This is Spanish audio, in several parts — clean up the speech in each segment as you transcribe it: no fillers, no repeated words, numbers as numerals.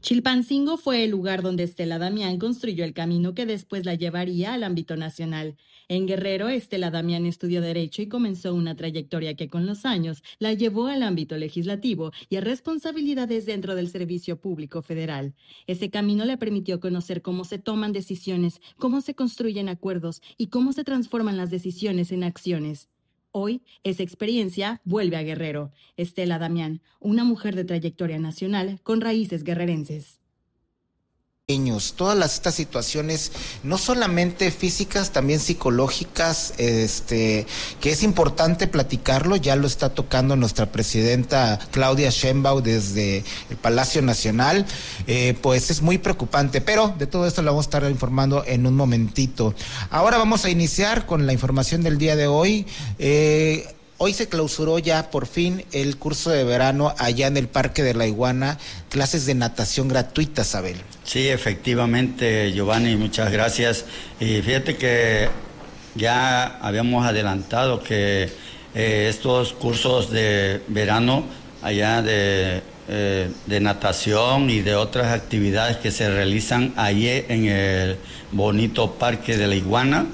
Chilpancingo fue el lugar donde Estela Damián construyó el camino que después la llevaría al ámbito nacional. En Guerrero, Estela Damián estudió Derecho y comenzó una trayectoria que con los años la llevó al ámbito legislativo y a responsabilidades dentro del Servicio Público Federal. Ese camino le permitió conocer cómo se toman decisiones, cómo se construyen acuerdos y cómo se transforman las decisiones en acciones. Hoy, esa experiencia vuelve a Guerrero. Estela Damián, una mujer de trayectoria nacional con raíces guerrerenses. Todas estas situaciones, no solamente físicas, también psicológicas, que es importante platicarlo, ya lo está tocando nuestra presidenta Claudia Sheinbaum desde el Palacio Nacional, pues es muy preocupante, pero de todo esto lo vamos a estar informando en un momentito. Ahora vamos a iniciar con la información del día de hoy. Hoy se clausuró ya por fin el curso de verano allá en el Parque de la Iguana, clases de natación gratuitas, Abel. Sí, efectivamente, Giovanni, muchas gracias. Y fíjate que ya habíamos adelantado que estos cursos de verano allá de natación y de otras actividades que se realizan allí en el bonito Parque de la Iguana,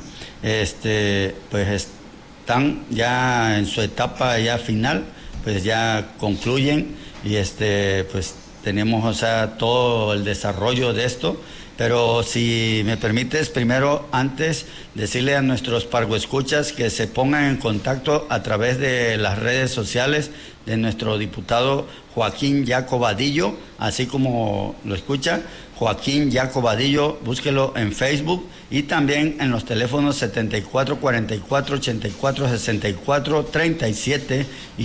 pues están ya en su etapa ya final, pues ya concluyen y pues tenemos, o sea, todo el desarrollo de esto. Pero si me permites, primero, antes, decirle a nuestros pargoescuchas que se pongan en contacto a través de las redes sociales de nuestro diputado Joaquín Yaco Vadillo, así como lo escucha, Joaquín Yaco Vadillo, búsquelo en Facebook y también en los teléfonos 7444 84 64 37 y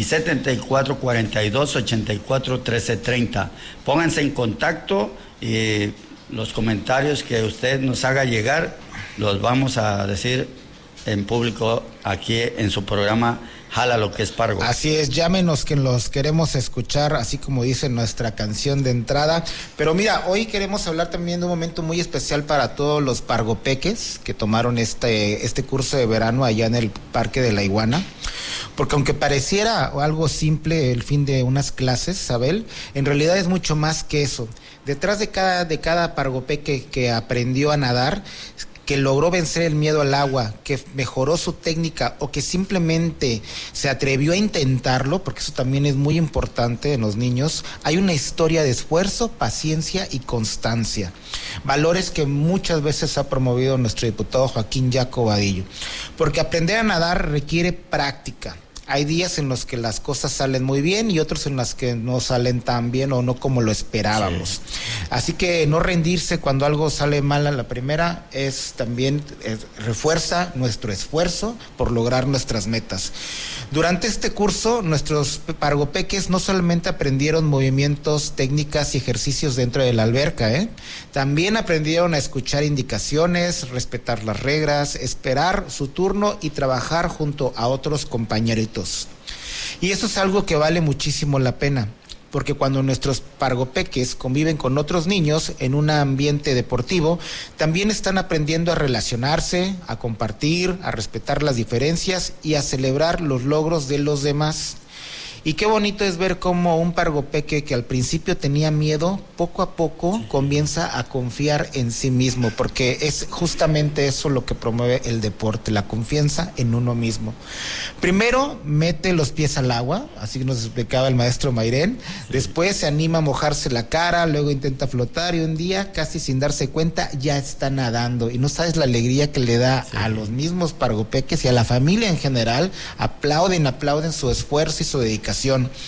7442 84 13 30. Pónganse en contacto y los comentarios que usted nos haga llegar los vamos a decir en público aquí en su programa Jala lo que es Pargo. Así es, llámenos que los queremos escuchar, así como dice nuestra canción de entrada. Pero mira, hoy queremos hablar también de un momento muy especial para todos los pargopeques que tomaron este curso de verano allá en el Parque de la Iguana. Porque aunque pareciera algo simple el fin de unas clases, Abel, en realidad es mucho más que eso. Detrás de cada pargopeque que aprendió a nadar, que logró vencer el miedo al agua, que mejoró su técnica o que simplemente se atrevió a intentarlo, porque eso también es muy importante en los niños, hay una historia de esfuerzo, paciencia y constancia. Valores que muchas veces ha promovido nuestro diputado Joaquín Yaco Vadillo. Porque aprender a nadar requiere práctica. Hay días en los que las cosas salen muy bien y otros en las que no salen tan bien o no como lo esperábamos. Sí. Así que no rendirse cuando algo sale mal a la primera también refuerza nuestro esfuerzo por lograr nuestras metas. Durante este curso, nuestros pargopeques no solamente aprendieron movimientos, técnicas y ejercicios dentro de la alberca, también aprendieron a escuchar indicaciones, respetar las reglas, esperar su turno y trabajar junto a otros compañeritos. Y eso es algo que vale muchísimo la pena, porque cuando nuestros pargopeques conviven con otros niños en un ambiente deportivo, también están aprendiendo a relacionarse, a compartir, a respetar las diferencias y a celebrar los logros de los demás. Y qué bonito es ver cómo un pargopeque que al principio tenía miedo, poco a poco comienza a confiar en sí mismo, porque es justamente eso lo que promueve el deporte, la confianza en uno mismo. Primero mete los pies al agua, así nos explicaba el maestro Mairén, después se anima a mojarse la cara, luego intenta flotar y un día, casi sin darse cuenta, ya está nadando. Y no sabes la alegría que le da a los mismos pargopeques y a la familia en general, aplauden su esfuerzo y su dedicación.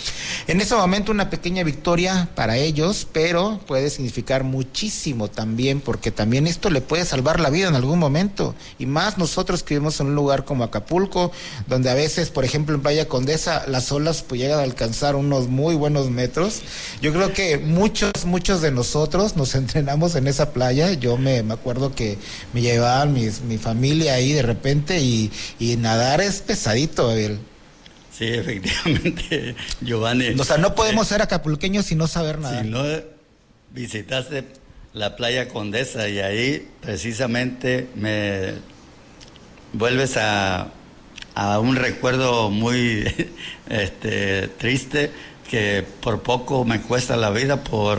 En ese momento una pequeña victoria para ellos, pero puede significar muchísimo también, porque también esto le puede salvar la vida en algún momento, y más nosotros que vivimos en un lugar como Acapulco, donde a veces, por ejemplo en Playa Condesa, las olas pues llegan a alcanzar unos muy buenos metros. Yo creo que muchos de nosotros nos entrenamos en esa playa. Yo me acuerdo que me llevaban mi familia ahí de repente y nadar es pesadito, Abel. Sí, efectivamente, Giovanni. O sea, no podemos ser acapulqueños sin no saber nada. Si no visitaste la Playa Condesa y ahí precisamente me vuelves a un recuerdo muy triste, que por poco me cuesta la vida por